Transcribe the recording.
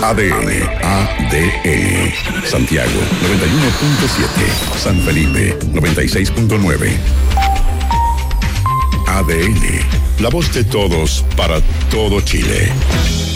ADN. Santiago 91.7. San Felipe 96.9. ADN. La voz de todos para todo Chile.